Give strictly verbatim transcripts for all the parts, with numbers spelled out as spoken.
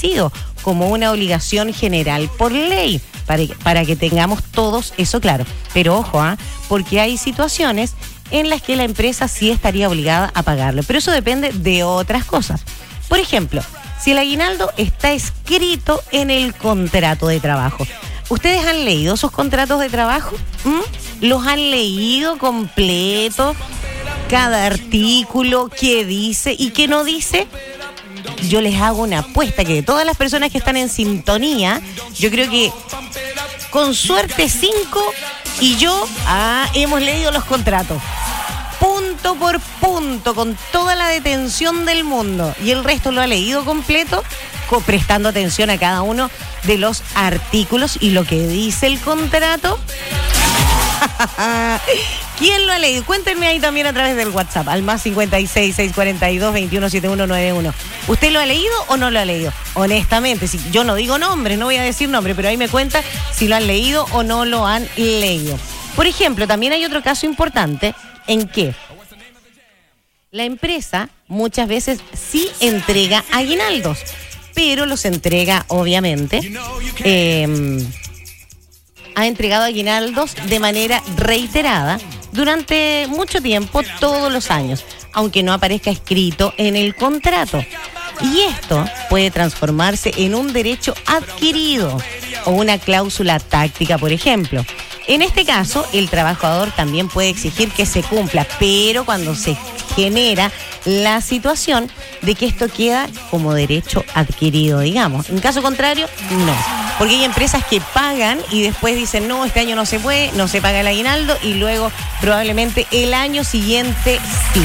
establecido como una obligación general por ley, para, para que tengamos todos eso claro. Pero ojo, ¿ah? Porque hay situaciones en las que la empresa sí estaría obligada a pagarlo, pero eso depende de otras cosas. Por ejemplo, si el aguinaldo está escrito en el contrato de trabajo. ¿Ustedes han leído sus contratos de trabajo? ¿Mm? ¿Los han leído completo? Cada artículo, qué dice y qué no dice. Yo les hago una apuesta que de todas las personas que están en sintonía, yo creo que con suerte cinco y yo ah, hemos leído los contratos. Punto por punto, con toda la detención del mundo. Y el resto lo ha leído completo, prestando atención a cada uno de los artículos y lo que dice el contrato. ¿Quién lo ha leído? Cuéntenme ahí también a través del WhatsApp, al más cincuenta y seis, seiscientos cuarenta y dos, veintiuno setenta y uno noventa y uno. ¿Usted lo ha leído o no lo ha leído? Honestamente, si yo no digo nombres, no voy a decir nombres, pero ahí me cuenta si lo han leído o no lo han leído. Por ejemplo, también hay otro caso importante en que la empresa muchas veces sí entrega aguinaldos, pero los entrega, obviamente, eh, ha entregado aguinaldos de manera reiterada durante mucho tiempo, todos los años, aunque no aparezca escrito en el contrato. Y esto puede transformarse en un derecho adquirido o una cláusula táctica, por ejemplo. En este caso, el trabajador también puede exigir que se cumpla, pero cuando se genera la situación de que esto queda como derecho adquirido, digamos. En caso contrario, no. Porque hay empresas que pagan y después dicen, no, este año no se puede, no se paga el aguinaldo y luego probablemente el año siguiente sí.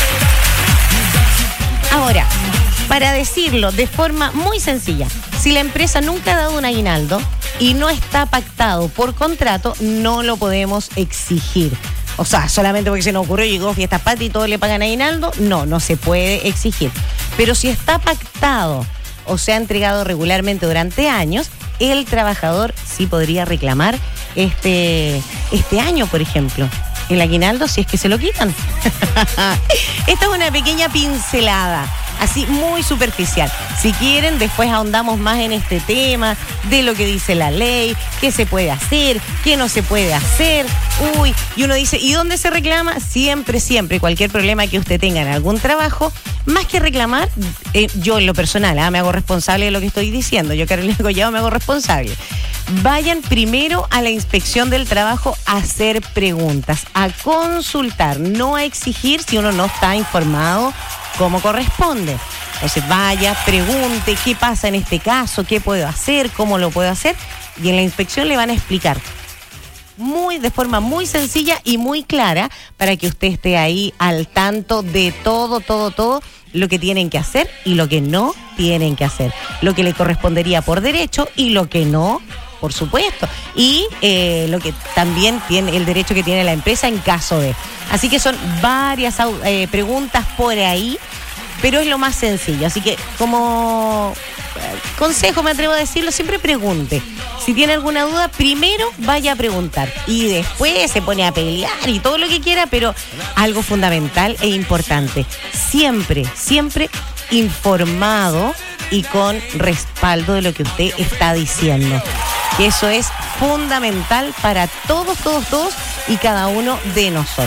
Ahora, para decirlo de forma muy sencilla, si la empresa nunca ha dado un aguinaldo y no está pactado por contrato, no lo podemos exigir. O sea, solamente porque se nos ocurrió, llegó Fiestas Patrias y todos le pagan aguinaldo, no, no se puede exigir. Pero si está pactado o se ha entregado regularmente durante años, el trabajador sí podría reclamar este, este año, por ejemplo, el aguinaldo si es que se lo quitan. Esta es una pequeña pincelada, así muy superficial. Si quieren, después ahondamos más en este tema de lo que dice la ley, qué se puede hacer, qué no se puede hacer. Uy, y uno dice, ¿y dónde se reclama? Siempre, siempre, cualquier problema que usted tenga en algún trabajo, más que reclamar, eh, yo en lo personal, ¿eh? me hago responsable de lo que estoy diciendo. Yo, Carolina Collado, me hago responsable. Vayan primero a la inspección del trabajo a hacer preguntas, a consultar, no a exigir si uno no está informado como corresponde. Entonces vaya, pregunte qué pasa en este caso, qué puedo hacer, cómo lo puedo hacer, y en la inspección le van a explicar muy de forma muy sencilla y muy clara para que usted esté ahí al tanto de todo, todo, todo lo que tienen que hacer y lo que no tienen que hacer, lo que le correspondería por derecho y lo que no, por supuesto, y eh, lo que también tiene el derecho que tiene la empresa en caso de. Así que son varias eh, preguntas por ahí, pero es lo más sencillo. Así que como consejo, me atrevo a decirlo, siempre pregunte. Si tiene alguna duda, primero vaya a preguntar y después se pone a pelear y todo lo que quiera, pero algo fundamental e importante, siempre, siempre informado y con respaldo de lo que usted está diciendo. Que eso es fundamental para todos, todos, todos y cada uno de nosotros.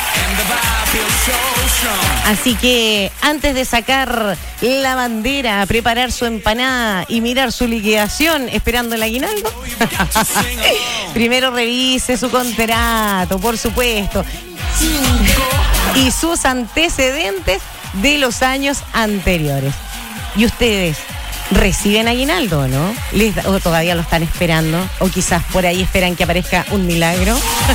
Así que antes de sacar la bandera, preparar su empanada y mirar su liquidación esperando el aguinaldo, primero revise su contrato, por supuesto, y sus antecedentes de los años anteriores. ¿Y ustedes reciben aguinaldo, no? ¿Les, o todavía lo están esperando? ¿O quizás por ahí esperan que aparezca un milagro?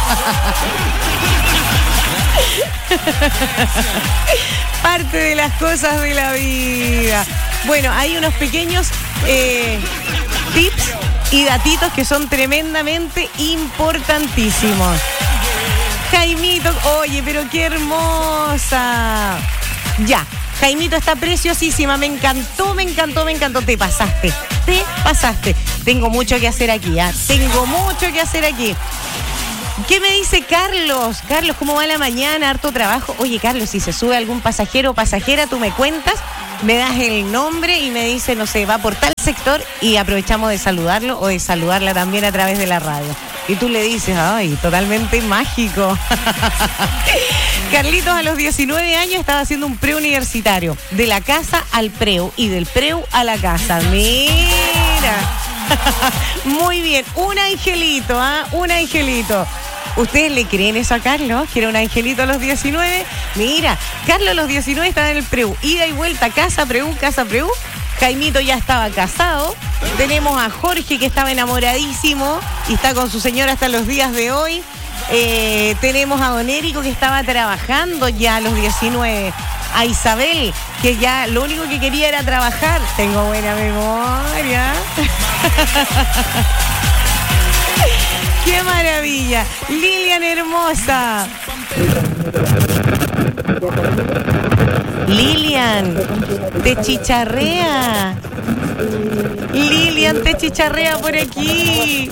Parte de las cosas de la vida. Bueno, hay unos pequeños eh, tips y datitos que son tremendamente importantísimos. Jaimito, oye, pero qué hermosa. Ya, Jaimito está preciosísima, me encantó, me encantó, me encantó. Te pasaste, te pasaste. Tengo mucho que hacer aquí, ¿eh? Tengo mucho que hacer aquí. ¿Qué me dice Carlos? Carlos, ¿cómo va la mañana? Harto trabajo. Oye, Carlos, si se sube algún pasajero o pasajera, tú me cuentas me das el nombre y me dice, no sé, va por tal sector y aprovechamos de saludarlo o de saludarla también a través de la radio. Y tú le dices, ay, totalmente mágico. Carlitos a los diecinueve años estaba haciendo un preuniversitario, de la casa al preu y del preu a la casa. Mira. Muy bien, un angelito, ¿ah? ¿eh? Un angelito. ¿Ustedes le creen eso a Carlos? Que era un angelito a los diecinueve. Mira, Carlos a los diecinueve estaba en el preu. Ida y vuelta, casa, preu, casa, preu. Jaimito ya estaba casado. Tenemos a Jorge que estaba enamoradísimo y está con su señora hasta los días de hoy. Eh, tenemos a Don Érico que estaba trabajando ya a los diecinueve. A Isabel, que ya lo único que quería era trabajar. Tengo buena memoria. ¡Qué maravilla! Lilian hermosa. Lilian, te chicharrea. Lilian, te chicharrea por aquí.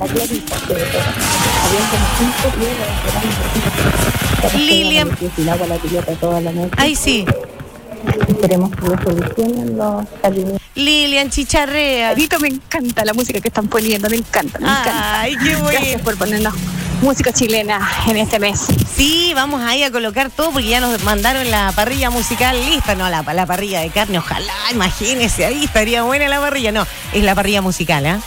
Lilian. Ay, sí. Esperemos que lo solucionen los alimentos. Lilian, chicharrea. Ahorita me encanta la música que están poniendo, me encanta, me encanta. Ay, qué bueno. Gracias por ponernos música chilena en este mes. Sí, vamos ahí a colocar todo porque ya nos mandaron la parrilla musical lista. No, la, la parrilla de carne, ojalá, imagínese, ahí estaría buena la parrilla. No, es la parrilla musical, ¿eh?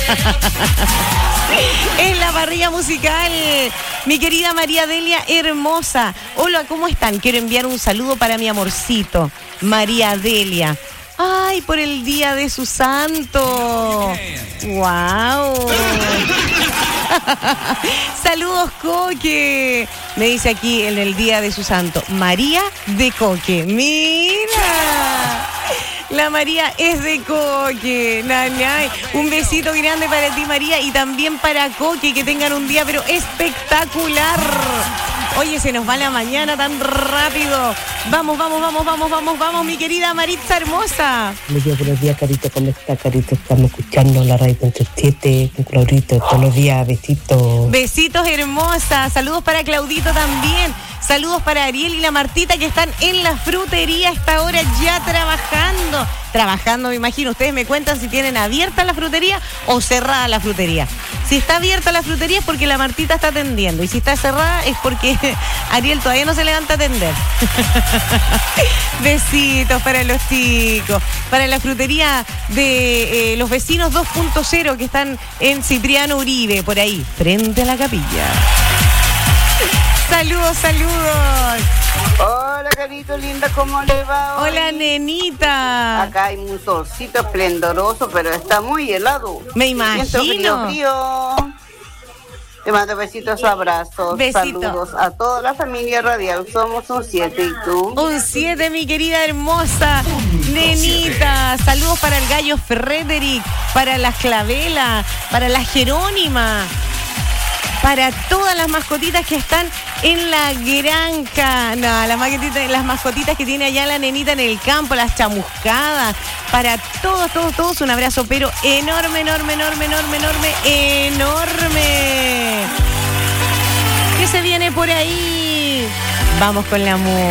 Es la parrilla musical. Mi querida María Delia hermosa. Hola, ¿cómo están? Quiero enviar un saludo para mi amorcito, María Delia. Ay, por el día de su santo. ¡Wow! Saludos, Coque. Me dice aquí en el día de su santo, María de Coque. ¡Mira! La María es de Coque. Nanay. Un besito grande para ti, María, y también para Coque. Que tengan un día, pero espectacular. Oye, se nos va la mañana tan rápido. Vamos, vamos, vamos, vamos, vamos, vamos, mi querida Maritza hermosa. Buenos días, Carito. ¿Cómo está, Carito? Estamos escuchando la radio entre siete con Claudito todos los días. Besitos. Besitos, hermosa. Saludos para Claudito también. Saludos para Ariel y la Martita que están en la frutería a esta hora ya trabajando. Trabajando, me imagino. Ustedes me cuentan si tienen abierta la frutería o cerrada la frutería. Si está abierta la frutería es porque la Martita está atendiendo. Y si está cerrada es porque Ariel todavía no se levanta a atender. Besitos para los chicos. Para la frutería de eh, los vecinos dos punto cero que están en Cipriano Uribe, por ahí, frente a la capilla. Saludos, saludos. Hola, Carito linda, ¿cómo le va hoy? Hola, nenita. Acá hay un solcito esplendoroso, pero está muy helado. Me imagino. Siento frío, frío. Te mando besitos, abrazos, Besito. Saludos a toda la familia radial. Somos un siete, ¿y tú? Un siete, mi querida hermosa nenita. Saludos para el gallo Frederick, para las Clavela, para la Jerónima, para todas las mascotitas que están en la granja. No, las mascotitas, las mascotitas que tiene allá la nenita en el campo, las chamuscadas. Para todos, todos, todos, un abrazo, pero enorme, enorme, enorme, enorme, enorme, enorme. ¿Qué se viene por ahí? Vamos con la música.